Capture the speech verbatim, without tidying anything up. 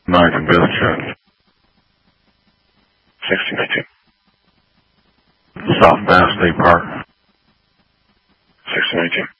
American Business Journal. sixteen eighteen. South Bass State Park. sixteen eighteen.